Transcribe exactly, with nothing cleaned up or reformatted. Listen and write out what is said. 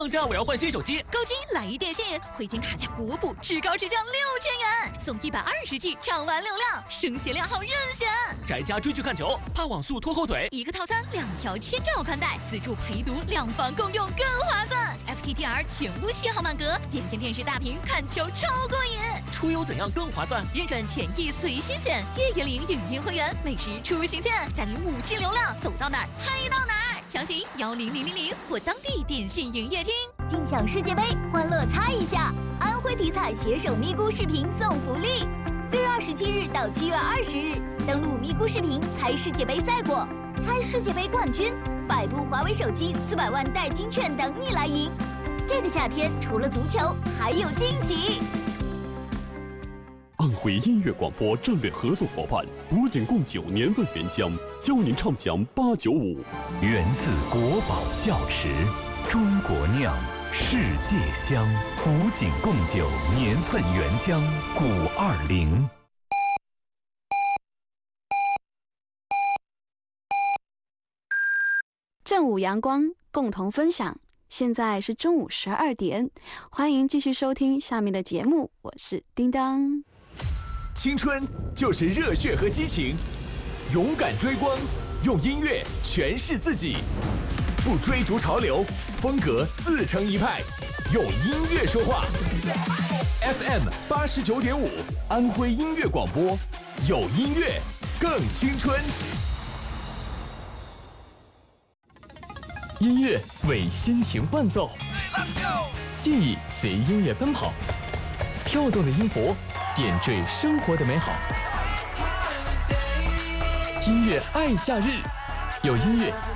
放假我要换新手机， 购机来一电信，汇金卡价国补，至高直降六千元，送一百二十 G 畅玩流量，升鞋靓号任选。 宅家追剧看球，怕网速拖后腿， 一个套餐两条千兆宽带，自助陪读，两房共用更划算。F T T R 全屋信号满格，电信电视大屏看球超过瘾。 出游怎样更划算？ 认准权益随心选，月月领影音会员，每时出行券，家里五 G 流量，走到哪儿嗨到哪儿。详询幺零零零零或当地电信营业厅。 尽享世界杯，欢乐猜一下！安徽体彩携手咪咕视频送福利，六月二十七日到七月二十日，登录咪咕视频猜世界杯赛果，猜世界杯冠军，百部华为手机、四百万代金券等你来赢。这个夏天除了足球，还有惊喜！ 安徽音乐广播战略合作伙伴古井贡酒年份原浆，邀您畅享八九五。 源自国宝窖池，中国酿，世界香。古井贡酒年份原浆古二零。 正午阳光，共同分享。现在是中午十二点，欢迎继续收听下面的节目，我是叮当。 青春就是热血和激情，勇敢追光，用音乐诠释自己，不追逐潮流，风格自成一派，用音乐说话。F M 八十九点五，安徽音乐广播，有音乐更青春。 音乐为心情伴奏，记忆随音乐奔跑，跳动的音符点缀生活的美好。音乐爱假日，有音乐